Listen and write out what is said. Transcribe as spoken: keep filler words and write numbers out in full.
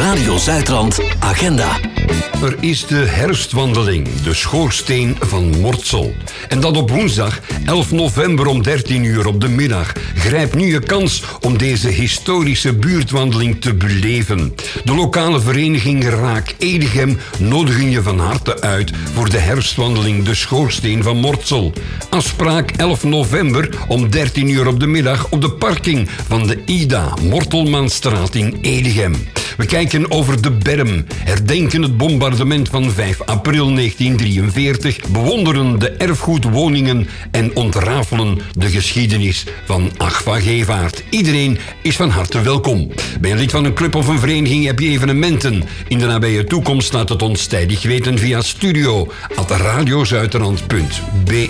Radio Zuidrand Agenda. Er is de herfstwandeling, de schoorsteen van Mortsel. En dat op woensdag elf november om dertien uur op de middag. Grijp nu je kans om deze historische buurtwandeling te beleven. De lokale vereniging Raak Edegem nodigen je van harte uit voor de herfstwandeling de schoorsteen van Mortsel. Afspraak elf november om dertien uur op de middag op de parking van de Ida Mortelmanstraat in Edegem. We kijken over de berm, herdenken het bombardement van vijf april negentien drieënveertig, bewonderen de erfgoedwoningen en ontrafelen de geschiedenis van Agva Gevaert. Iedereen is van harte welkom. Ben je lid van een club of een vereniging, heb je evenementen in de nabije toekomst, laat het ons tijdig weten via studio at radiozuiderland punt b e.